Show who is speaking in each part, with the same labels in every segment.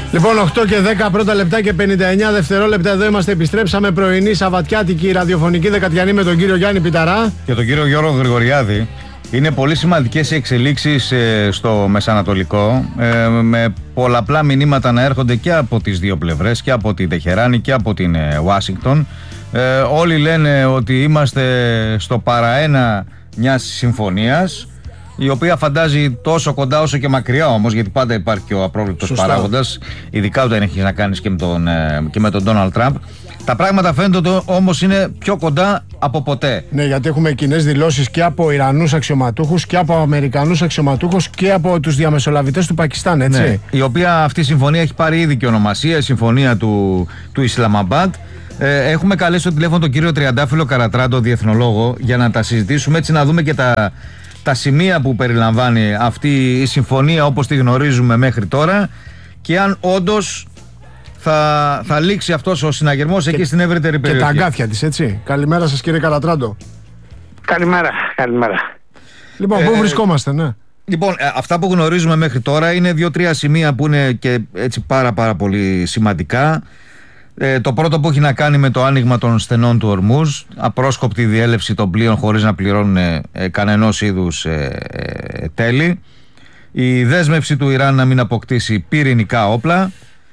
Speaker 1: Λοιπόν, 8 και 10 πρώτα λεπτά και 59 δευτερόλεπτα. Εδώ είμαστε, επιστρέψαμε. Πρωινή Σαββατιάτικη ραδιοφωνική δεκατιανή με τον κύριο Γιάννη Πιταρά
Speaker 2: και τον κύριο Γιώργο Γρηγοριάδη. Είναι πολύ σημαντικές οι εξελίξεις στο Μεσανατολικό, με πολλαπλά μηνύματα να έρχονται και από τις δύο πλευρές, και από την Τεχεράνη και από την Ουάσιγκτον. Όλοι λένε ότι είμαστε στο παραένα μιας συμφωνίας, η οποία φαντάζει τόσο κοντά όσο και μακριά όμως, γιατί πάντα υπάρχει και ο απρόβλεπτος παράγοντας, ειδικά όταν έχει να κάνεις και με τον Ντόναλντ Τραμπ. Τα πράγματα φαίνεται όμως είναι πιο κοντά από ποτέ.
Speaker 1: Ναι, γιατί έχουμε κοινές δηλώσεις και από Ιρανούς αξιωματούχους και από Αμερικανούς αξιωματούχους και από τους διαμεσολαβητές του Πακιστάν, έτσι.
Speaker 2: Ναι, η οποία αυτή η συμφωνία έχει πάρει ήδη και ονομασία, η συμφωνία του Ισλαμαμπάντ. Έχουμε καλέσει στο τηλέφωνο τον κύριο Τριαντάφυλλο Καρατράντο, διεθνολόγο, για να τα συζητήσουμε, έτσι να δούμε και τα σημεία που περιλαμβάνει αυτή η συμφωνία όπως τη γνωρίζουμε μέχρι τώρα και αν όντως θα λήξει αυτός ο συναγερμός εκεί στην ευρύτερη περιοχή.
Speaker 1: Και τα αγκάθια της, έτσι. Καλημέρα σας, κύριε Καρατράντο.
Speaker 3: Καλημέρα.
Speaker 1: Λοιπόν, πού βρισκόμαστε, ναι.
Speaker 2: Λοιπόν, αυτά που γνωρίζουμε μέχρι τώρα είναι 2-3 σημεία που είναι και έτσι πάρα πολύ σημαντικά. Το πρώτο που έχει να κάνει με το άνοιγμα των στενών του Ορμούζ, απρόσκοπτη διέλευση των πλοίων χωρίς να πληρώνουν κανενός είδους τέλη. Η δέσμευση του Ιράν να μην αποκτήσει πυρηνικά όπλα.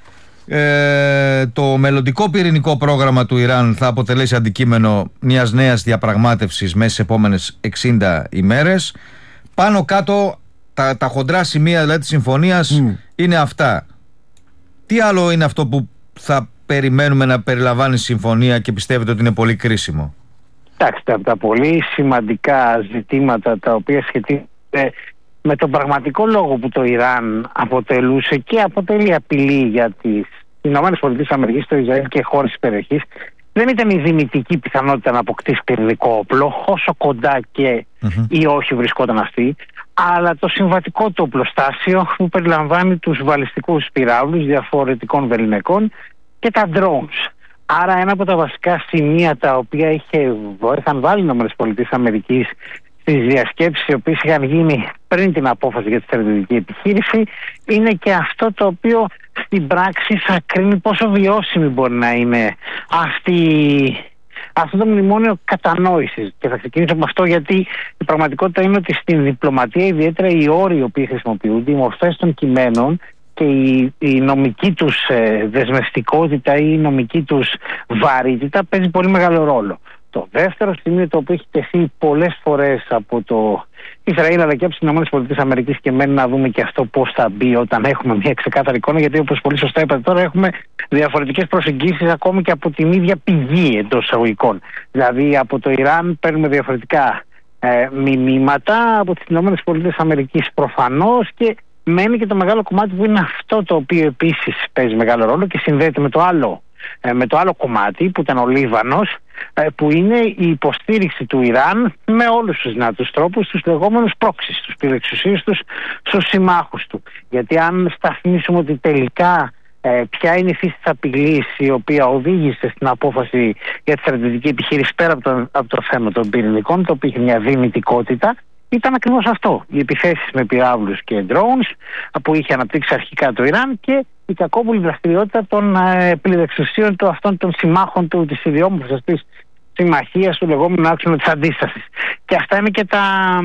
Speaker 2: Το μελλοντικό πυρηνικό πρόγραμμα του Ιράν θα αποτελέσει αντικείμενο μιας νέας διαπραγμάτευσης μέσα στις επόμενες 60 ημέρες. Πάνω κάτω τα χοντρά σημεία δηλαδή της συμφωνίας είναι αυτά. Τι άλλο είναι αυτό που θα περιμένουμε να περιλαμβάνει η συμφωνία και πιστεύετε ότι είναι πολύ κρίσιμο?
Speaker 3: Κοιτάξτε, από τα πολύ σημαντικά ζητήματα τα οποία σχετίζονται με τον πραγματικό λόγο που το Ιράν αποτελούσε και αποτελεί απειλή για τις ΗΠΑ, το Ισραήλ και χώρες της περιοχής, δεν ήταν η δυνητική πιθανότητα να αποκτήσει πυρηνικό όπλο, όσο κοντά και ή όχι βρισκόταν αυτή, αλλά το συμβατικό του οπλοστάσιο που περιλαμβάνει τους βαλιστικούς πυράβλους διαφορετικών βεληνικών και τα drones. Άρα ένα από τα βασικά σημεία τα οποία είχαν βάλει οι ΗΠΑ στις διασκέψεις οι οποίες είχαν γίνει πριν την απόφαση για τη στρατιωτική επιχείρηση είναι και αυτό το οποίο στην πράξη θα κρίνει πόσο βιώσιμη μπορεί να είναι αυτό το μνημόνιο κατανόησης. Και θα ξεκινήσω από αυτό γιατί η πραγματικότητα είναι ότι στην διπλωματία, ιδιαίτερα οι όροι οι οποίοι χρησιμοποιούνται, οι μορφές των κειμένων και η νομική τους δεσμευτικότητα ή η νομική τους βαρύτητα παίζει πολύ μεγάλο ρόλο. Το δεύτερο σημείο το οποίο έχει τεθεί πολλές φορές από το Ισραήλ αλλά και από τις ΗΠΑ και μένει να δούμε και αυτό πώς θα μπει όταν έχουμε μια ξεκάθαρη εικόνα, γιατί όπως πολύ σωστά είπατε τώρα έχουμε διαφορετικές προσεγγίσεις ακόμη και από την ίδια πηγή εντός εισαγωγικών. Δηλαδή από το Ιράν παίρνουμε διαφορετικά μηνύματα, από τις ΗΠΑ προφανώς, και μένει και το μεγάλο κομμάτι που είναι αυτό το οποίο επίσης παίζει μεγάλο ρόλο και συνδέεται με το άλλο κομμάτι που ήταν ο Λίβανος, που είναι η υποστήριξη του Ιράν με όλους τους δυνατούς τρόπους στους λεγόμενους πρόξεις, τους πυρεξουσίες τους, στους συμμάχους του. Γιατί αν σταθμίσουμε ότι τελικά ποια είναι η φύση της απειλής η οποία οδήγησε στην απόφαση για τη στρατιωτική επιχείρηση πέρα από το θέμα των πυρηνικών, το οποίο είχε μια δυνητικότητα, ήταν ακριβώς αυτό. Οι επιθέσεις με πυράβλους και drones που είχε αναπτύξει αρχικά το Ιράν και η κακόβουλη δραστηριότητα των πληρεξουσίων του αυτών των συμμάχων του, της ιδιόμορφης αυτής συμμαχίας, του λεγόμενου άξονα της αντίστασης. Και αυτά είναι και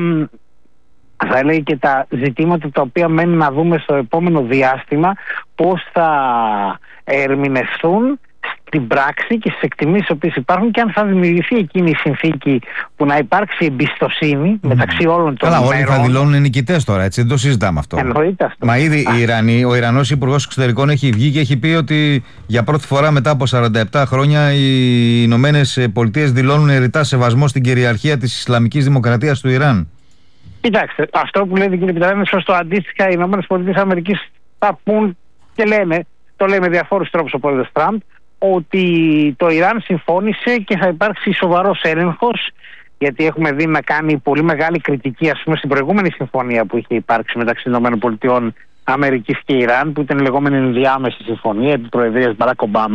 Speaker 3: τα ζητήματα τα οποία μένει να δούμε στο επόμενο διάστημα πώς θα ερμηνευθούν στην πράξη και στις εκτιμήσεις οι οποίες υπάρχουν και αν θα δημιουργηθεί εκείνη η συνθήκη που να υπάρξει εμπιστοσύνη μεταξύ όλων των μέρων.
Speaker 2: Καλά, όλοι θα δηλώνουν νικητές τώρα, έτσι, δεν το συζητάμε αυτό.
Speaker 3: Εννοείται αυτό.
Speaker 2: Μα ήδη ο Ιρανός Υπουργός Εξωτερικών έχει βγει και έχει πει ότι για πρώτη φορά μετά από 47 χρόνια οι Ηνωμένες Πολιτείες δηλώνουν ρητά σεβασμό στην κυριαρχία της Ισλαμικής Δημοκρατίας του Ιράν.
Speaker 3: Κοιτάξτε, αυτό που λέτε κύριε Πιταρά είναι σωστό. Αντίστοιχα οι ΗΠΑ θα πούν και το λέει με διαφόρους τρόπους ο πρόεδρος Τραμπ, ότι το Ιράν συμφώνησε και θα υπάρξει σοβαρός έλεγχος, γιατί έχουμε δει να κάνει πολύ μεγάλη κριτική, ας πούμε, στην προηγούμενη συμφωνία που είχε υπάρξει μεταξύ ΗΠΑ και Ιράν, που ήταν η λεγόμενη ενδιάμεση συμφωνία επί προεδρίας Μπαράκ Ομπάμα,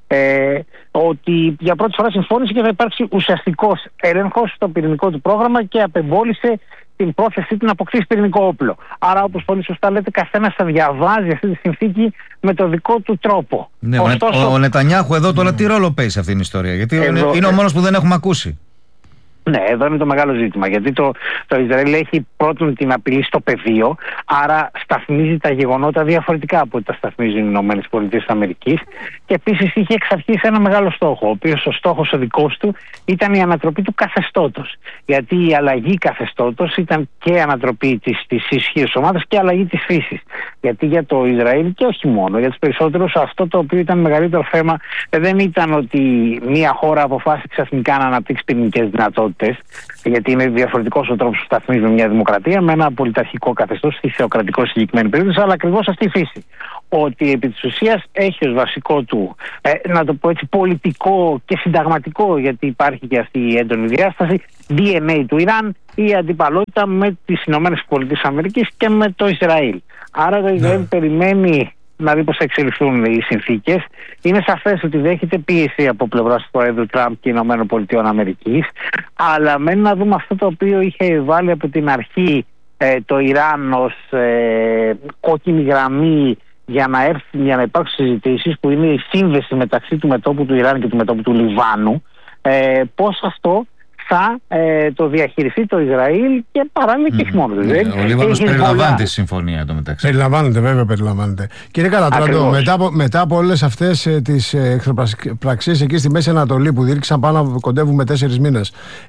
Speaker 3: ότι για πρώτη φορά συμφώνησε και θα υπάρξει ουσιαστικός έλεγχος στο πυρηνικό του πρόγραμμα και απεμπόλησε την πρόθεσή του να αποκτήσει πυρηνικό όπλο. Άρα, όπως πολύ σωστά λέτε, καθένας θα διαβάζει αυτή τη συνθήκη με το δικό του τρόπο.
Speaker 2: Ναι, ο Νετανιάχου εδώ τώρα τι ρόλο παίζει σε αυτήν την ιστορία? Γιατί είναι ο μόνος που δεν έχουμε ακούσει.
Speaker 3: Ναι, εδώ είναι το μεγάλο ζήτημα. Γιατί το Ισραήλ έχει πρώτον την απειλή στο πεδίο, άρα σταθμίζει τα γεγονότα διαφορετικά από ό,τι τα σταθμίζουν οι ΗΠΑ. Και επίσης είχε εξ αρχής ένα μεγάλο στόχο, ο οποίος ο στόχος ο δικός του ήταν η ανατροπή του καθεστώτος. Γιατί η αλλαγή καθεστώτος ήταν και ανατροπή της ισχύως ομάδας και αλλαγή της φύσης. Γιατί για το Ισραήλ και όχι μόνο, για τους περισσότερους αυτό το οποίο ήταν μεγαλύτερο θέμα δεν ήταν ότι μια χώρα αποφάσισε ξαφνικά να αναπτύξει πυρηνικές δυνατότητες. Γιατί είναι διαφορετικός ο τρόπος που σταθμίζουμε μια δημοκρατία με ένα πολιταρχικό καθεστώς ή θεοκρατικό συγκεκριμένη περίπτωση, αλλά ακριβώς αυτή η φύση. Ότι επί της ουσίας έχει ως βασικό του, να το πω έτσι, πολιτικό και συνταγματικό, γιατί υπάρχει και αυτή η έντονη διάσταση, DNA του Ιράν, η αντιπαλότητα με τις ΗΠΑ και με το Ισραήλ. Άρα το Ισραήλ περιμένει να δει πώς θα εξελιχθούν οι συνθήκες. Είναι σαφές ότι δέχεται πίεση από πλευράς του Προέδρου Τραμπ και ΗΠΑ, αλλά μένει να δούμε αυτό το οποίο είχε βάλει από την αρχή το Ιράν ως κόκκινη γραμμή για να υπάρξουν συζητήσεις, που είναι η σύνδεση μεταξύ του μετώπου του Ιράν και του μετώπου του Λιβάνου, πώς αυτό θα το διαχειριστεί το Ισραήλ και παράλληλα και όχι μόνο το Ισραήλ.
Speaker 2: Ο Λίβανος περιλαμβάνεται στη συμφωνία εδώ μεταξύ.
Speaker 1: Περιλαμβάνεται, βέβαια περιλαμβάνεται. Κύριε Καλατράντο, μετά από όλες αυτές τις εχθροπραξίες εκεί στη Μέση Ανατολή που διήρξαν κοντεύουμε 4 μήνες,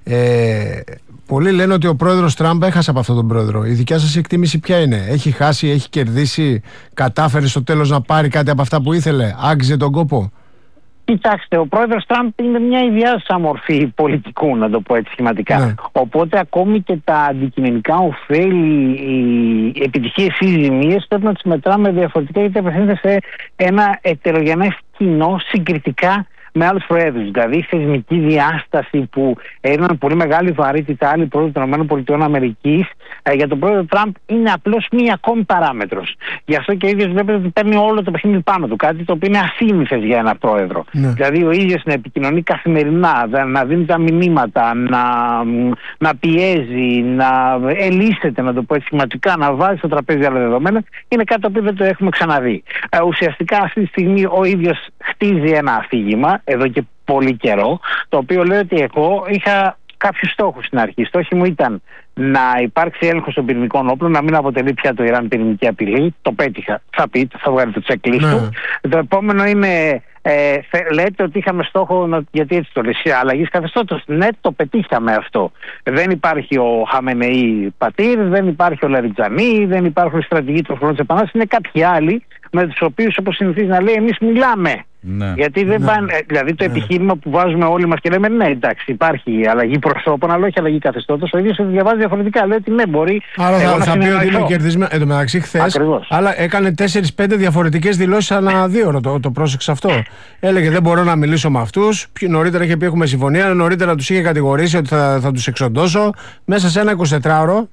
Speaker 1: πολλοί λένε ότι ο πρόεδρος Τραμπ έχασε από αυτόν τον πρόεδρο. Η δικιά σας εκτίμηση ποια είναι? Έχει χάσει, έχει κερδίσει, κατάφερε στο τέλος να πάρει κάτι από αυτά που ήθελε? Άξιζε τον κόπο?
Speaker 3: Κοιτάξτε, ο πρόεδρος Τραμπ είναι μια ιδιάζουσα μορφή πολιτικού, να το πω έτσι σχηματικά. Ναι. Οπότε ακόμη και τα αντικειμενικά ωφέλη, οι επιτυχίες ή ζημίες πρέπει να τις μετράμε διαφορετικά, γιατί απευθύνεται σε ένα ετερογενές κοινό συγκριτικά με άλλους προέδρους. Δηλαδή, η θεσμική διάσταση που έδιναν πολύ μεγάλη βαρύτητα άλλοι πρόεδροι των ΗΠΑ, για τον πρόεδρο Τραμπ είναι απλώς μία ακόμη παράμετρος. Γι' αυτό και ο ίδιος βλέπετε ότι παίρνει όλο το παιχνίδι πάνω του. Κάτι το οποίο είναι ασύνηθες για ένα πρόεδρο. Ναι. Δηλαδή, ο ίδιος να επικοινωνεί καθημερινά, να δίνει τα μηνύματα, να πιέζει, να ελίσσεται, να το πω έτσι σχηματικά, να βάζει στο τραπέζι άλλα δεδομένα, είναι κάτι το οποίο δεν το έχουμε ξαναδεί. Ουσιαστικά αυτή τη στιγμή ο ίδιος χτίζει ένα αφήγημα εδώ και πολύ καιρό, το οποίο λέει ότι εγώ είχα κάποιους στόχους στην αρχή. Οι στόχοι μου ήταν να υπάρξει έλεγχος των πυρηνικών όπλων, να μην αποτελεί πια το Ιράν πυρηνική απειλή. Το πέτυχα, θα πείτε, θα βγάλει το checklist του. Το επόμενο είναι, λέτε ότι είχαμε στόχο, γιατί έτσι το λέει, αλλαγή καθεστώτος. Ναι, το πετύχαμε αυτό. Δεν υπάρχει ο Χαμενεή πατήρ, δεν υπάρχει ο Λαριτζανί, δεν υπάρχουν οι στρατηγοί του χρόνου της Επανάστασης. Είναι κάποιοι άλλοι με τους οποίους, όπως συνηθίζει να λέει, εμείς μιλάμε. Ναι. Γιατί δεν πάνε, δηλαδή το επιχείρημα που βάζουμε όλοι μας και λέμε ναι, εντάξει, υπάρχει αλλαγή προσώπων, αλλά όχι αλλαγή καθεστώτος. Ο ίδιος το διαβάζει διαφορετικά. Λέει ότι ναι, μπορεί.
Speaker 1: Άρα θα πει ότι είναι κερδισμένο. Εν τω μεταξύ, χθες έκανε 4-5 διαφορετικές δηλώσεις ανά 2 ώρο. Το πρόσεξε αυτό. Έλεγε δεν μπορώ να μιλήσω με αυτούς. Νωρίτερα είχε πει έχουμε συμφωνία. Νωρίτερα τους είχε κατηγορήσει ότι θα τους εξοντώσω. Μέσα σε ένα 24ωρο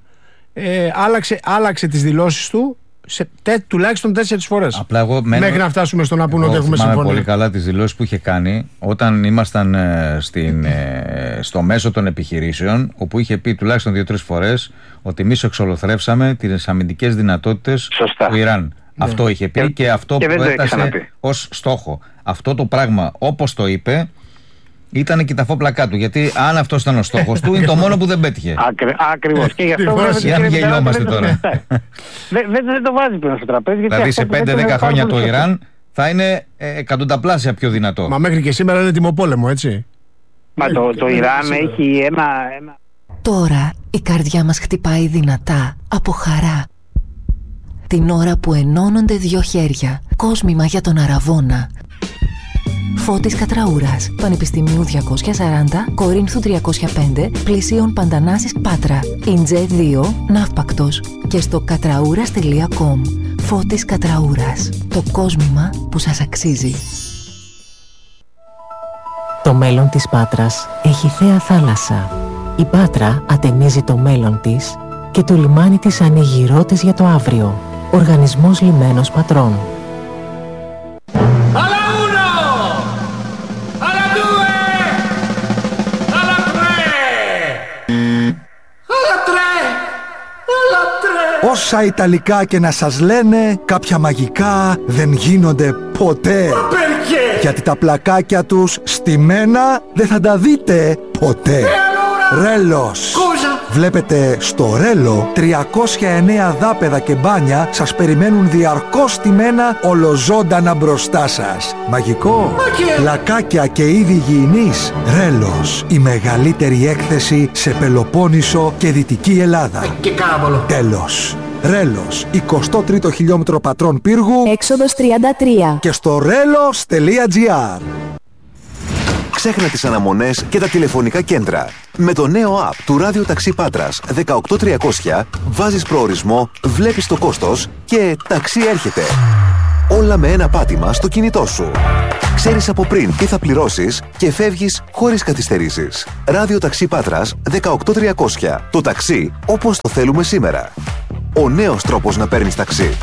Speaker 1: άλλαξε τις δηλώσεις του. Τουλάχιστον 4 φορές.
Speaker 2: Απλά εγώ
Speaker 1: μέχρι να φτάσουμε στο να πούνε ότι έχουμε συμφωνία.
Speaker 2: Πολύ καλά τις δηλώσεις που είχε κάνει όταν ήμασταν στο μέσο των επιχειρήσεων, όπου είχε πει τουλάχιστον 2-3 φορές ότι εμείς εξολοθρεύσαμε τις αμυντικές δυνατότητες του Ιράν. Αυτό είχε πει και αυτό προέτασε ως στόχο. Αυτό το πράγμα, όπως το είπε, ήταν και τα φόπλακά του. Γιατί αν αυτό ήταν ο στόχος του, είναι το μόνο που δεν πέτυχε.
Speaker 3: Ακριβώς. Και γι' αυτό
Speaker 2: δεν γελιόμαστε τώρα.
Speaker 3: Δεν το βάζει πλέον στο τραπέζι.
Speaker 2: Δηλαδή σε 5-10 χρόνια το Ιράν θα είναι εκατονταπλάσια πιο δυνατό.
Speaker 1: Μα μέχρι και σήμερα είναι τιμοπόλεμο, έτσι.
Speaker 3: Μα το Ιράν έχει ένα.
Speaker 4: Τώρα η καρδιά μας χτυπάει δυνατά από χαρά. Την ώρα που ενώνονται 2 χέρια. Κόσμημα για τον Αραβώνα. Φώτης Κατραούρας, Πανεπιστημίου 240, Κορίνθου 305, Πλησίων Παντανάσης Πάτρα, Ιντζέ 2, Ναύπακτος και στο κατραούρας.com. Φώτης Κατραούρας, το κόσμημα που σας αξίζει. Το μέλλον της Πάτρας έχει θέα θάλασσα. Η Πάτρα ατενίζει το μέλλον της και το λιμάνι της ανοίγει ρότες για το αύριο. Οργανισμός Λιμένος Πατρών.
Speaker 5: Όσα Ιταλικά και να σας λένε, κάποια μαγικά δεν γίνονται ποτέ. Γιατί τα πλακάκια τους στημένα δεν θα τα δείτε ποτέ. Ρέλος. Βλέπετε, στο Ρέλο 309 δάπεδα και μπάνια σας περιμένουν διαρκώς στημένα ολοζώντανα μπροστά σας. Μαγικό. Πλακάκια και είδη υγιεινής. Ρέλος. Η μεγαλύτερη έκθεση σε Πελοπόννησο και Δυτική Ελλάδα. Τέλος. Ρέλος, 23ο χιλιόμετρο Πατρών Πύργου,
Speaker 6: έξοδος 33.
Speaker 5: Και στο relos.gr.
Speaker 7: Ξέχνα τις αναμονές και τα τηλεφωνικά κέντρα. Με το νέο app του Ράδιο Ταξί Πάτρας 18300 βάζεις προορισμό, βλέπεις το κόστος και ταξί έρχεται. Όλα με ένα πάτημα στο κινητό σου. Ξέρεις από πριν τι θα πληρώσεις και φεύγεις χωρίς καθυστερήσεις. Ράδιο Ταξί Πάτρας 18300. Το ταξί όπως το θέλουμε σήμερα. Ο νέος τρόπος να παίρνεις ταξί.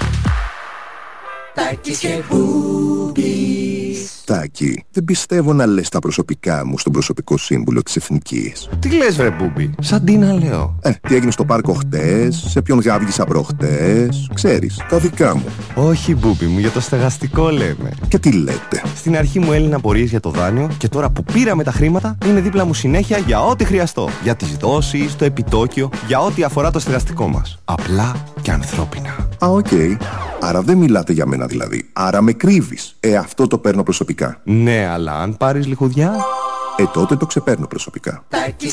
Speaker 8: Τάκη, δεν πιστεύω να λες τα προσωπικά μου στον προσωπικό σύμβουλο της Εθνικής.
Speaker 9: Τι λες βρε Μπούμπι, σαν τι να λέω.
Speaker 8: Τι έγινε στο πάρκο χτες, σε ποιον γάβγισα προχτές, ξέρεις, τα δικά μου.
Speaker 9: Όχι Μπούμπι μου, για το στεγαστικό λέμε.
Speaker 8: Και τι λέτε.
Speaker 9: Στην αρχή μου έλυνε απορίες για το δάνειο και τώρα που πήραμε τα χρήματα είναι δίπλα μου συνέχεια για ό,τι χρειαστώ. Για τις δόσεις, το επιτόκιο, για ό,τι αφορά το στεγαστικό μας. Απλά και ανθρώπινα.
Speaker 8: Οκ. Άρα δεν μιλάτε για μένα δηλαδή. Άρα με κρύβεις. Αυτό το παίρνω προσωπικά.
Speaker 9: Ναι, αλλά αν πάρεις λιχουδιά...
Speaker 8: τότε το ξεπαίρνω προσωπικά.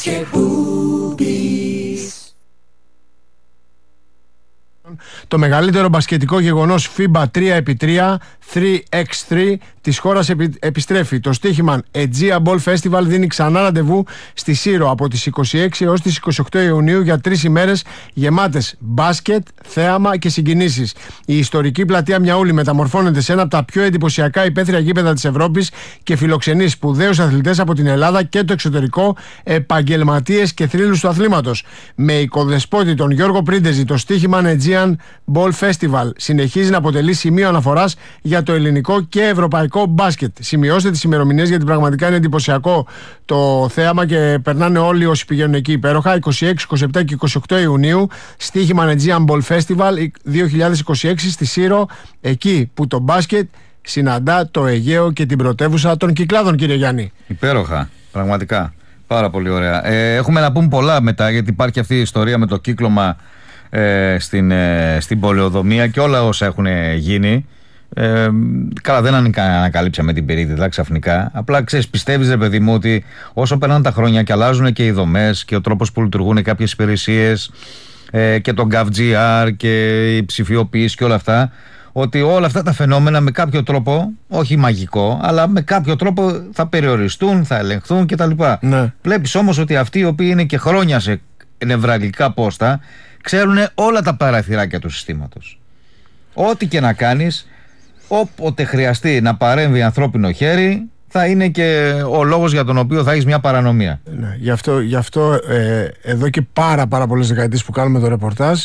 Speaker 1: Το μεγαλύτερο μπασκετικό γεγονός FIBA 3x3, 3x3 της χώρας επιστρέφει. Το στοίχημα Aegea Ball Festival δίνει ξανά ραντεβού στη Σύρο από τις 26 έως τις 28 Ιουνίου για 3 ημέρες γεμάτες μπάσκετ, θέαμα και συγκινήσεις. Η ιστορική πλατεία Μιαούλη μεταμορφώνεται σε ένα από τα πιο εντυπωσιακά υπαίθρια γήπεδα της Ευρώπης και φιλοξενεί σπουδαίους αθλητές από την Ελλάδα και το εξωτερικό, επαγγελματίες και θρύλους του αθλήματος. Με οικοδεσπότη τον Γιώργο Πρίντεζη, το στοίχημα Aegean Ball Festival συνεχίζει να αποτελεί σημείο αναφοράς για το ελληνικό και ευρωπαϊκό μπάσκετ. Σημειώστε τις ημερομηνίες γιατί πραγματικά είναι εντυπωσιακό το θέαμα και περνάνε όλοι όσοι πηγαίνουν εκεί υπέροχα. 26, 27 και 28 Ιουνίου, στοίχημα Aegean Ball Festival 2026 στη Σύρο, εκεί που το μπάσκετ συναντά το Αιγαίο και την πρωτεύουσα των Κυκλάδων, κύριε Γιάννη.
Speaker 2: Υπέροχα, πραγματικά. Πάρα πολύ ωραία. Έχουμε να πούμε πολλά μετά, γιατί υπάρχει αυτή η ιστορία με το κύκλωμα στην πολεοδομία και όλα όσα έχουν γίνει. Καλά, δεν ανακαλύψαμε την περίτιδα ξαφνικά. Απλά ξέρεις, πιστεύεις ρε παιδί μου ότι όσο περνάνε τα χρόνια και αλλάζουν και οι δομές και ο τρόπος που λειτουργούν κάποιες υπηρεσίες και το GovGR και η ψηφιοποίηση και όλα αυτά, ότι όλα αυτά τα φαινόμενα με κάποιο τρόπο, όχι μαγικό, αλλά με κάποιο τρόπο θα περιοριστούν, θα ελεγχθούν κτλ. Ναι. Βλέπεις όμως ότι αυτοί οι οποίοι είναι και χρόνια σε νευραλγικά πόστα ξέρουν όλα τα παραθυράκια του συστήματος. Ό,τι και να κάνεις, όποτε χρειαστεί να παρέμβει ανθρώπινο χέρι, θα είναι και ο λόγος για τον οποίο θα έχεις μια παρανομία.
Speaker 1: Ναι, γι' αυτό εδώ και πάρα πολλές δεκαετίες που κάνουμε το ρεπορτάζ,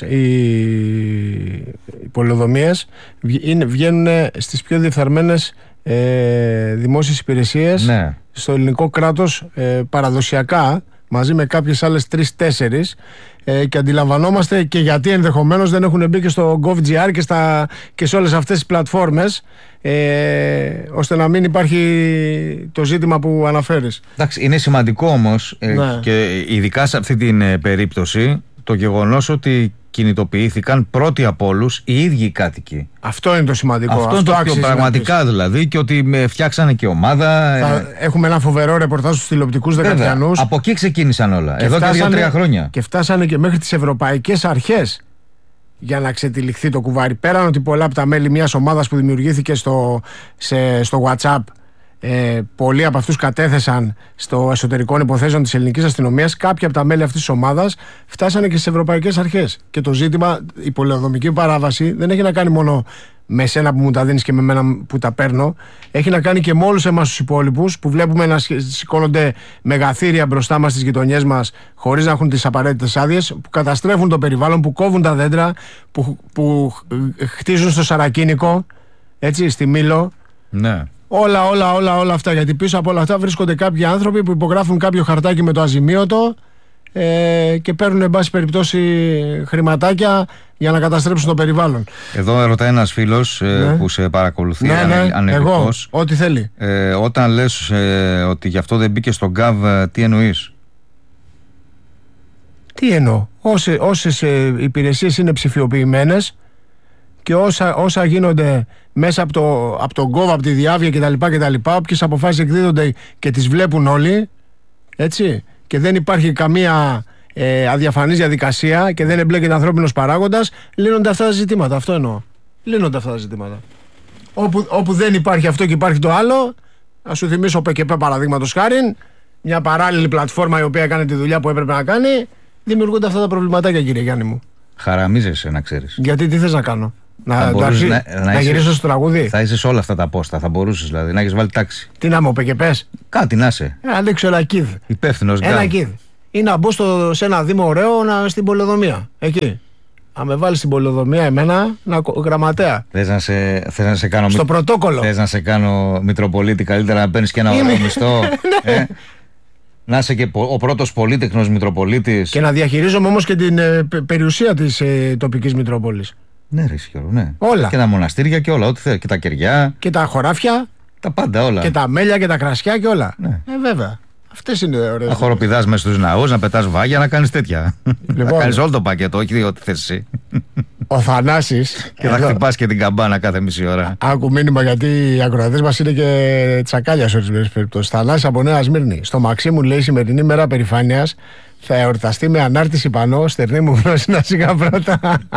Speaker 1: οι πολεοδομίες βγαίνουν στις πιο διεφθαρμένες δημόσιες υπηρεσίες, ναι, στο ελληνικό κράτος παραδοσιακά, μαζί με κάποιες άλλες 3-4, και αντιλαμβανόμαστε και γιατί ενδεχομένως δεν έχουν μπει και στο GovGR και σε όλες αυτές τις πλατφόρμες, ώστε να μην υπάρχει το ζήτημα που αναφέρεις.
Speaker 2: Εντάξει, είναι σημαντικό όμως, ναι, και ειδικά σε αυτή την περίπτωση, το γεγονός ότι κινητοποιήθηκαν πρώτοι από όλους οι ίδιοι οι κάτοικοι.
Speaker 1: Αυτό είναι το σημαντικό.
Speaker 2: Αυτό είναι το πιο πραγματικά δηλαδή, και ότι φτιάξανε και ομάδα.
Speaker 1: Έχουμε ένα φοβερό ρεπορτάζ στους τηλεοπτικούς δεκατιανούς.
Speaker 2: Από εκεί ξεκίνησαν όλα. Εδώ και 2-3 χρόνια. Και
Speaker 1: φτάσανε και μέχρι τις ευρωπαϊκές αρχές για να ξετυλιχθεί το κουβάρι. Πέραν ότι πολλά από τα μέλη μιας ομάδας που δημιουργήθηκε στο WhatsApp, πολλοί από αυτούς κατέθεσαν στο εσωτερικό υποθέσεων της ελληνικής αστυνομίας, κάποια από τα μέλη αυτής της ομάδας φτάσανε και στις ευρωπαϊκές αρχές. Και το ζήτημα, η πολεοδομική παράβαση, δεν έχει να κάνει μόνο με σένα που μου τα δίνεις και με μένα που τα παίρνω. Έχει να κάνει και με όλους εμάς τους υπόλοιπους που βλέπουμε να σηκώνονται μεγαθύρια μπροστά μας στις γειτονιές μας χωρίς να έχουν τις απαραίτητες άδειες, που καταστρέφουν το περιβάλλον, που κόβουν τα δέντρα, που χτίζουν στο Σαρακίνικο, έτσι, στη Μήλο.
Speaker 2: Ναι.
Speaker 1: Όλα αυτά. Γιατί πίσω από όλα αυτά βρίσκονται κάποιοι άνθρωποι που υπογράφουν κάποιο χαρτάκι με το αζημίωτο, και παίρνουν εν πάση περιπτώσει χρηματάκια για να καταστρέψουν το περιβάλλον.
Speaker 2: Εδώ ρωτάει ένας φίλος που σε παρακολουθεί ανελιπώς.
Speaker 1: Εγώ, ό,τι θέλει.
Speaker 2: Όταν λες ότι γι' αυτό δεν μπήκε στο γκαβ, τι εννοείς?
Speaker 1: Τι εννοώ? Όσες υπηρεσίες είναι ψηφιοποιημένες και όσα γίνονται μέσα από τον γκοβ, από τη διάβια κτλ. Όποιες αποφάσεις εκδίδονται και τις βλέπουν όλοι, έτσι, και δεν υπάρχει καμία αδιαφανής διαδικασία και δεν εμπλέκεται ανθρώπινος παράγοντας, λύνονται αυτά τα ζητήματα. Αυτό εννοώ. Λύνονται αυτά τα ζητήματα. Όπου δεν υπάρχει αυτό και υπάρχει το άλλο, ας σου θυμίσω ΠΚΠ παραδείγματος χάριν, μια παράλληλη πλατφόρμα η οποία έκανε τη δουλειά που έπρεπε να κάνει, δημιουργούνται αυτά τα προβληματάκια, κύριε Γιάννη μου.
Speaker 2: Χαραμίζεσαι, να ξέρεις.
Speaker 1: Γιατί τι θες να κάνω? Να γυρίσω στο τραγούδι? Θα
Speaker 2: είσαι σε όλα αυτά τα πόστα. Θα μπορούσες δηλαδή να έχεις βάλει τάξη.
Speaker 1: Τι να μου ΠΚΠς? Κάτι
Speaker 2: να είσαι.
Speaker 1: Να δείξω ένα κίδ.
Speaker 2: Υπεύθυνος
Speaker 1: ένα κίδ. Ή να μπω σε ένα δήμο ωραίο στην Πολεοδομία. Εκεί. Αν με βάλει στην Πολεοδομία εμένα, γραμματέα.
Speaker 2: Θες να σε κάνω
Speaker 1: στο πρωτόκολλο.
Speaker 2: Θες να σε κάνω Μητροπολίτη, καλύτερα να παίρνεις και ένα ωραίο μισθό. Να είσαι και ο πρώτος πολύτεχνος Μητροπολίτης.
Speaker 1: Και να διαχειρίζομαι όμως και την περιουσία της τοπικής Μητρόπολης.
Speaker 2: Ναι, ρε Γιώργο, ναι.
Speaker 1: Όλα.
Speaker 2: Και τα μοναστήρια και όλα, ό,τι θέλει. Και τα κεριά.
Speaker 1: Και τα χωράφια.
Speaker 2: Τα πάντα όλα.
Speaker 1: Και τα μέλια και τα κρασιά και όλα.
Speaker 2: Ναι.
Speaker 1: Βέβαια. Αυτές είναι ωραίες.
Speaker 2: Να χοροπηδάς μέσα στους ναούς, να πετάς βάγια, να κάνεις τέτοια. Λοιπόν, να κάνεις όλο το πακέτο, όχι ό,τι θες εσύ.
Speaker 1: Ο Θανάσης.
Speaker 2: Και θα χτυπάς και την καμπάνα κάθε μισή ώρα.
Speaker 1: Άκου μήνυμα, γιατί οι ακροατές μας είναι και τσακάλια σε ορισμένες περιπτώσεις. Θανάσης από Νέα Σμύρνη. Στο Μαξίμου, λέει, η σημερινή μέρα περηφάνειας θα εορταστεί με ανάρτηση πανό, στερνή μου γνώση να σιγά πρώτα.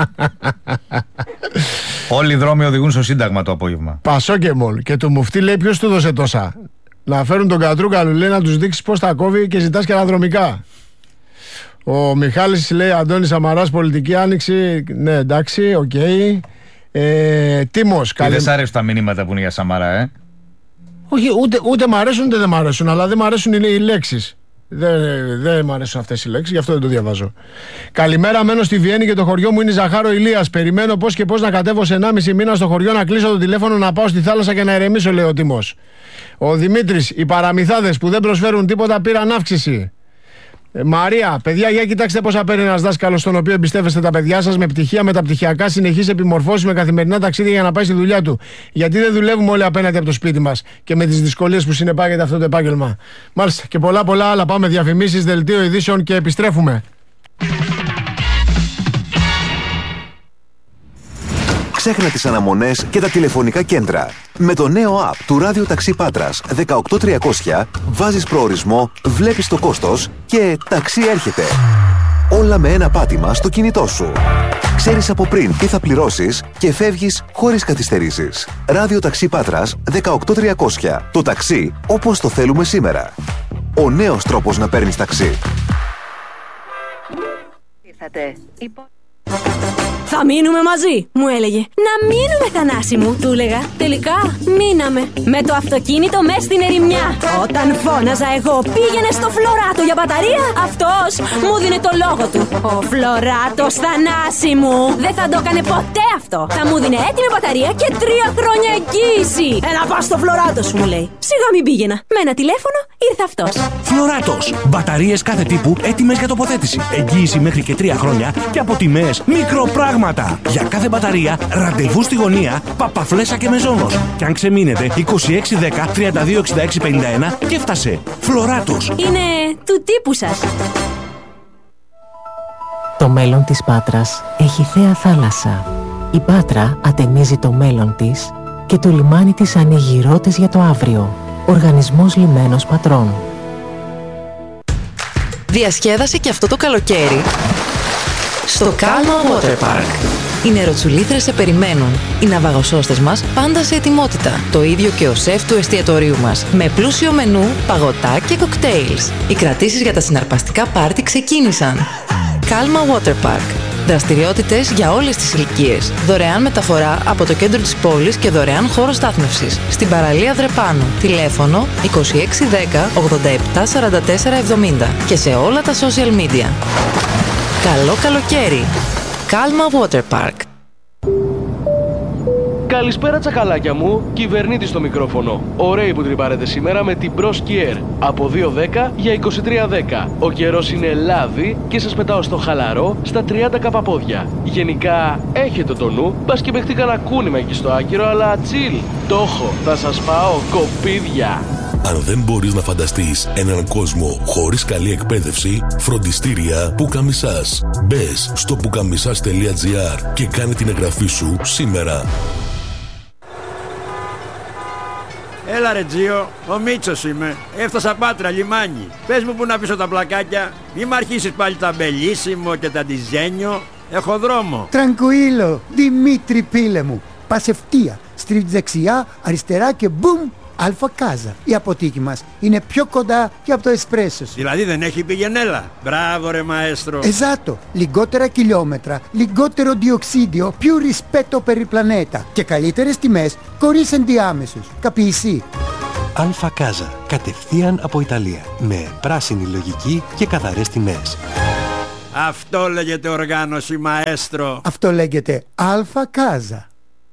Speaker 2: Όλοι οι δρόμοι οδηγούν στο Σύνταγμα το απόγευμα.
Speaker 1: Πασόκεμολ. Και του μουφτή, λέει, ποιος του δώσε τόσα? Να φέρουν τον Κατρούκαλου, λέει, να τους δείξεις πώς τα κόβει και ζητάς και αναδρομικά. Ο Μιχάλης, λέει, Αντώνης Σαμαράς, πολιτική άνοιξη. Ναι, εντάξει, οκ. Τίμος.
Speaker 2: Δεν σ' αρέσουν τα μηνύματα που είναι για Σαμαρά,
Speaker 1: Όχι, ούτε μ' αρέσουν ούτε δεν μ' αρέσουν, αλλά δεν μ' αρέσουν οι λέξεις. Δεν μ' αρέσουν αυτές οι λέξεις, γι' αυτό δεν το διαβάζω. Καλημέρα, μένω στη Βιέννη και το χωριό μου είναι Ζαχάρο Ηλίας. Περιμένω πώς και πώς να κατέβω σε 1,5 μήνα στο χωριό, να κλείσω το τηλέφωνο, να πάω στη θάλασσα και να ηρεμήσω, λέει ο Τίμος. Ο Δημήτρης, οι παραμυθάδες που δεν προσφέρουν τίποτα πήραν αύξηση. Μαρία, παιδιά, για κοιτάξτε πόσα παίρνει ένας δάσκαλος στον οποίο εμπιστεύεστε τα παιδιά σας με πτυχία, μεταπτυχιακά, συνεχείς επιμορφώσεις, με καθημερινά ταξίδια για να πάει στη δουλειά του. Γιατί δεν δουλεύουμε όλοι απέναντι από το σπίτι μας και με τις δυσκολίες που συνεπάγεται αυτό το επάγγελμα? Μάλιστα, και πολλά άλλα. Πάμε διαφημίσεις, δελτίο ειδήσεων και επιστρέφουμε.
Speaker 7: Ξέχνα τις αναμονές και τα τηλεφωνικά κέντρα. Με το νέο app του Ράδιο Ταξί Πάτρας 18300 βάζεις προορισμό, βλέπεις το κόστος και ταξί έρχεται. Όλα με ένα πάτημα στο κινητό σου. Ξέρεις από πριν τι θα πληρώσεις και φεύγεις χωρίς καθυστερήσεις. Ράδιο Ταξί Πάτρας 18300. Το ταξί όπως το θέλουμε σήμερα. Ο νέος τρόπος να παίρνεις ταξί.
Speaker 6: Θα μείνουμε μαζί, μου έλεγε. Να μείνουμε, Θανάση μου, του έλεγα. Τελικά μείναμε. Με το αυτοκίνητο μες στην ερημιά. Όταν φώναζα εγώ πήγαινε στο Φλωράτο για μπαταρία, αυτός μου δίνε το λόγο του. Ο Φλωράτος, Θανάση μου, δεν θα το έκανε ποτέ αυτό. Θα μου δίνε έτοιμη μπαταρία και 3 χρόνια εγγύηση. Να πας στο Φλωράτο σου, μου λέει. Σιγά μην πήγαινα. Με ένα τηλέφωνο ήρθε αυτός.
Speaker 10: Φλωράτος. Μπαταρίες κάθε τύπου έτοιμες για τοποθέτηση. Εγγύηση μέχρι και 3 χρόνια και από τιμές μικροπράγματα. Για κάθε μπαταρία, ραντεβού στη γωνία, Παπαφλέσσα και Μεζόνος. Και αν ξεμείνετε, 2610 326651 και έφτασε. Φλωράτος.
Speaker 6: Είναι του τύπου σας.
Speaker 4: Το μέλλον της Πάτρας έχει θέα θάλασσα. Η Πάτρα ατενίζει το μέλλον της και το λιμάνι της ανοίγει ρότες για το αύριο. Οργανισμός Λιμένος Πατρών.
Speaker 11: Διασκέδασε και αυτό το καλοκαίρι στο Calma Water Park. Οι νεροτσουλήθρες σε περιμένουν. Οι ναυαγοσώστες μας πάντα σε ετοιμότητα. Το ίδιο και ο σεφ του εστιατορίου μας. Με πλούσιο μενού, παγωτά και κοκτέιλς. Οι κρατήσεις για τα συναρπαστικά πάρτι ξεκίνησαν. Calma Water Park. Δραστηριότητες για όλες τις ηλικίες. Δωρεάν μεταφορά από το κέντρο της πόλης και δωρεάν χώρο στάθμευσης. Στην παραλία Δρεπάνου. Τηλέφωνο 2610 87 44 70 και σε όλα τα social media. Καλό καλοκαίρι. Calma Water Park.
Speaker 12: Καλησπέρα τσακαλάκια μου, κυβερνήτη στο μικρόφωνο. Ωραίοι που τρυπάρετε σήμερα με την Bros Kier. Από 2.10 για 23.10. Ο καιρός είναι λάδι και σας πετάω στο χαλαρό στα 30 καπαπόδια. Γενικά έχετε το νου, μπας και παιχτεί κανένα κούνημα εκεί στο άκυρο, αλλά chill. Το έχω, θα σας πάω κοπίδια.
Speaker 13: Αν δεν μπορείς να φανταστείς έναν κόσμο χωρίς καλή εκπαίδευση, φροντιστήρια Πουκαμισάς. Μπες στο pukamisas.gr και κάνε την εγγραφή σου σήμερα.
Speaker 14: Έλα ρε Τζίο, ο Μίτσος είμαι. Έφτασα Πάτρα, λιμάνι. Πες μου που να πίσω τα πλακάκια. Μη μ' αρχίσεις πάλι τα μπελίσιμο και τα ντιζένιο. Έχω δρόμο.
Speaker 15: Τρανκουίλο, Δημήτρη πίλε μου. Πας ευθεία, στρίβεις δεξιά, αριστερά και μπουμ, Αλφα Κάζα. Η αποθήκη μας είναι πιο κοντά και από το εσπρέσο.
Speaker 14: Δηλαδή δεν έχει πηγενέλα. Μπράβο ρε μαέστρο.
Speaker 15: Εζάτο. Λιγότερα χιλιόμετρα, λιγότερο διοξίδιο, più rispetto per il pianeta. Και καλύτερες τιμές, χωρίς ενδιάμεσους. Καπιεισί.
Speaker 16: Αλφα Κάζα. Κατευθείαν από Ιταλία. Με πράσινη λογική και καθαρές τιμές.
Speaker 14: Αυτό λέγεται οργάνωση μαέστρο.
Speaker 15: Αυτό λέγεται Αλφα Κάζα.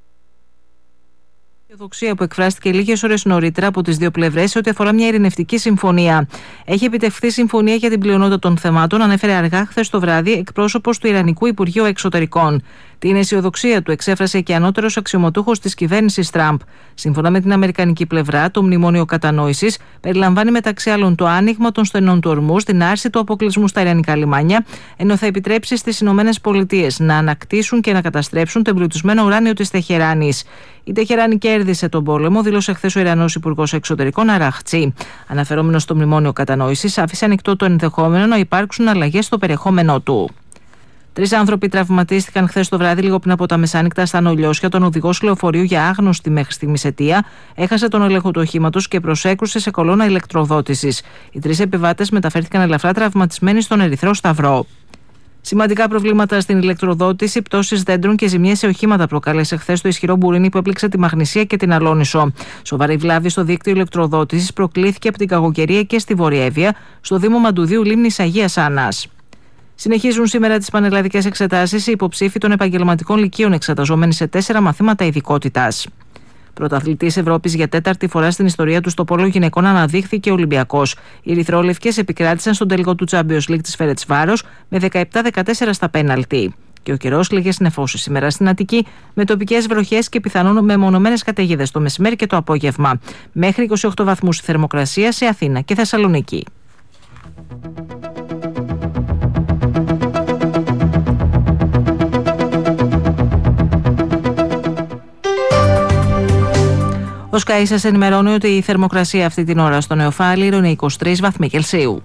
Speaker 17: Η αισιοδοξία που εκφράστηκε λίγες ώρες νωρίτερα από τις δύο πλευρές σε ό,τι αφορά μια ειρηνευτική συμφωνία. Έχει επιτευχθεί συμφωνία για την πλειονότητα των θεμάτων, ανέφερε αργά χθες το βράδυ εκπρόσωπος του Ιρανικού Υπουργείου Εξωτερικών. Την αισιοδοξία του εξέφρασε και ανώτερος αξιωματούχος της κυβέρνησης Τραμπ. Σύμφωνα με την αμερικανική πλευρά, το μνημόνιο κατανόησης περιλαμβάνει μεταξύ άλλων το άνοιγμα των στενών του ορμού, την άρση του αποκλεισμού στα ιρανικά λιμάνια, ενώ θα επιτρέψει στις ΗΠΑ να ανακτήσουν και να καταστρέψουν το εμπλουτισμένο ουράνιο της Τεχεράνης. Η Τεχεράνη κέρδισε τον πόλεμο, δήλωσε χθες ο Ιρανός Υπουργός Εξωτερικών Αράχτσι. Αναφερόμενος στο μνημόνιο κατανόησης, άφησε ανοιχτό το ενδεχόμενο να υπάρξουν αλλαγές στο περιεχόμενό του. 3 άνθρωποι τραυματίστηκαν χθες το βράδυ, λίγο πριν από τα μεσάνυχτα, στα Νολιώσια. Τον οδηγός λεωφορείου για άγνωστη μέχρι στιγμής αιτία έχασε τον έλεγχο του οχήματος και προσέκρουσε σε κολόνα ηλεκτροδότησης. Οι 3 επιβάτες μεταφέρθηκαν ελαφρά τραυματισμένοι στον Ερυθρό Σταυρό. Σημαντικά προβλήματα στην ηλεκτροδότηση, πτώσεις δέντρων και ζημιές σε οχήματα προκάλεσε χθες το ισχυρό μπουρίνι που έπληξε τη Μαγνησία και την Αλόνισο. Σοβαρή βλάβη στο δίκτυο ηλεκτροδότησης προκλήθηκε από την Καγοκαιρία και στη Βορειέβεια, στο Δήμο Μαντουδίου Λίμνης Αγίας Άννας. Συνεχίζουν σήμερα τις πανελλαδικές εξετάσεις οι υποψήφοι των επαγγελματικών λυκείων εξεταζόμενοι σε 4 μαθήματα ειδικότητας. Πρωταθλητής Ευρώπης για 4η φορά στην ιστορία του στο πόλο γυναικών αναδείχθηκε ο Ολυμπιακός. Οι ερυθρόλευκες επικράτησαν στον τελικό του Champions League της Φερετσβάρος με 17-14 στα πέναλτι. Και ο καιρός λέγε συννεφώσει σήμερα στην Αττική, με τοπικές βροχές και πιθανόν μεμονωμένες καταιγίδες το μεσημέρι και το απόγευμα. Μέχρι 28 βαθμούς η θερμοκρασία σε Αθήνα και Θεσσαλονίκη. Ο Sky σας ενημερώνει ότι η θερμοκρασία αυτή την ώρα στο Νεοφάλιρο είναι 23 βαθμοί Κελσίου.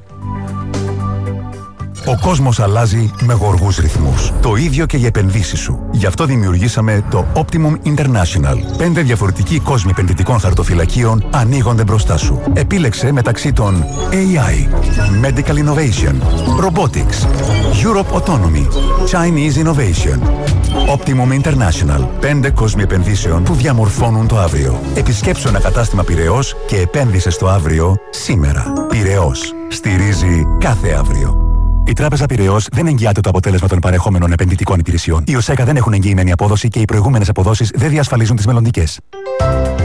Speaker 18: Ο κόσμος αλλάζει με γοργούς ρυθμούς. Το ίδιο και οι επενδύσεις σου. Γι' αυτό δημιουργήσαμε το Optimum International. 5 διαφορετικοί κόσμοι επενδυτικών χαρτοφυλακίων ανοίγονται μπροστά σου. Επίλεξε μεταξύ των AI, Medical Innovation, Robotics, Europe Autonomy, Chinese Innovation. Optimum International. 5 κόσμοι επενδύσεων που διαμορφώνουν το αύριο. Επισκέψου ένα κατάστημα Πειραιώς και επένδυσε στο αύριο σήμερα. Πειραιώς. Στηρίζει κάθε αύριο. Η Τράπεζα Πειραιώς δεν εγγυάται το αποτέλεσμα των παρεχόμενων επενδυτικών υπηρεσιών. Οι ΟΣΕΚΑ δεν έχουν εγγυημένη απόδοση και οι προηγούμενες αποδόσεις δεν διασφαλίζουν τις μελλοντικές.